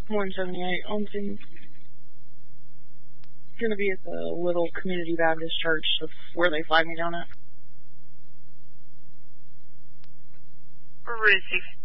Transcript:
178. Going to be at the Little Community Baptist Church of where they flag me down at. Route 6.